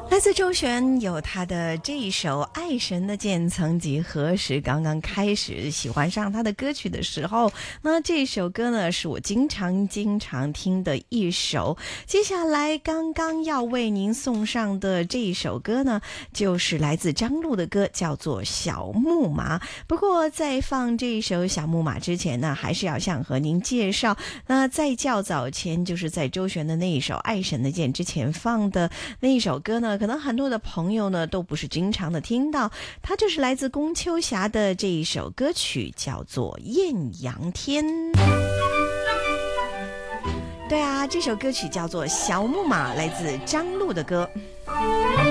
来自周璇有他的这一首《爱神的剑》，曾几何时刚刚开始喜欢上他的歌曲的时候，那这首歌呢是我经常听的一首。接下来刚刚要为您送上的这一首歌呢，就是来自张璐的歌，叫做《小木马》。不过在放这一首《小木马》之前呢，还是要想和您介绍，那在较早前，就是在周璇的那一首《爱神的剑》之前放的那一首歌呢，可能很多的朋友呢都不是经常的听到，它就是来自龚秋霞的这一首歌曲，叫做《艳阳天》。对啊，这首歌曲叫做《小木马》，来自张璐的歌。